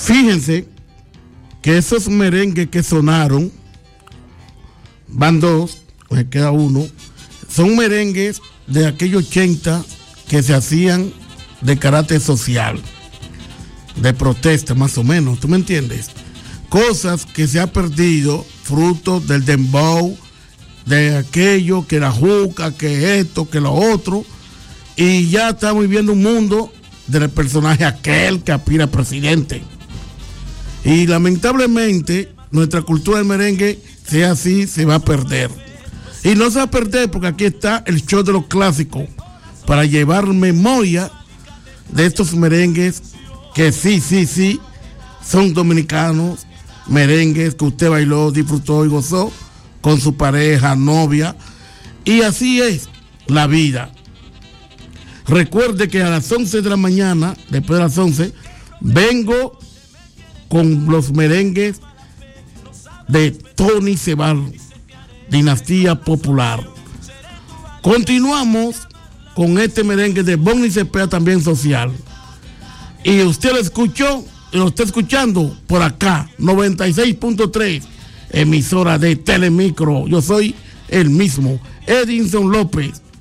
Fíjense que esos merengues que sonaron, van dos, me queda uno, son merengues de aquellos 80 que se hacían de carácter social, de protesta más o menos, ¿tú me entiendes? Cosas que se ha perdido, fruto del dembow, de aquello, que la juca, que esto, que lo otro, y ya estamos viviendo un mundo del personaje aquel que aspira a presidente. Y lamentablemente nuestra cultura del merengue, sea así, se va a perder. Y no se va a perder porque aquí está el show de los clásicos para llevar memoria de estos merengues que sí, son dominicanos, merengues que usted bailó, disfrutó y gozó con su pareja, novia. Y así es la vida. Recuerde que a las 11 de la mañana, después de las 11, vengo con los merengues de Tony Ceballos, Dinastía Popular. Continuamos con este merengue de Bonnie Cepeda, también social. Y usted lo escuchó, y lo está escuchando por acá, 96.3, emisora de Telemicro. Yo soy el mismo, Edinson López.